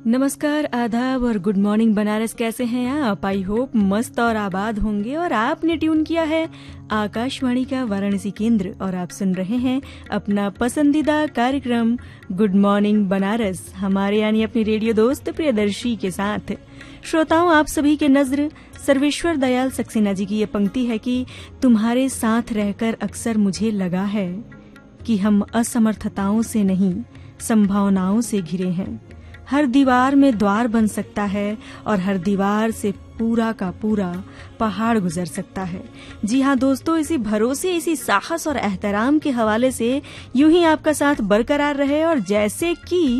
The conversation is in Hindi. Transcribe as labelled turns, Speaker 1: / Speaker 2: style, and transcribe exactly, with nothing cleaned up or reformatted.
Speaker 1: नमस्कार, आदाब और गुड मॉर्निंग बनारस। कैसे हैं आप? आई होप मस्त और आबाद होंगे। और आपने ट्यून किया है आकाशवाणी का वाराणसी केंद्र और आप सुन रहे हैं अपना पसंदीदा कार्यक्रम गुड मॉर्निंग बनारस, हमारे यानी अपनी रेडियो दोस्त प्रियदर्शी के साथ। श्रोताओं, आप सभी के नजर सर्वेश्वर दयाल सक्सेना जी की ये पंक्ति है कि तुम्हारे साथ रहकर अक्सर मुझे लगा है कि हम असमर्थताओं से नहीं, संभावनाओं से घिरे हैं। हर दीवार में द्वार बन सकता है और हर दीवार से पूरा का पूरा पहाड़ गुजर सकता है। जी हाँ दोस्तों, इसी भरोसे, इसी साहस और एहतराम के हवाले से यूं ही आपका साथ बरकरार रहे। और जैसे कि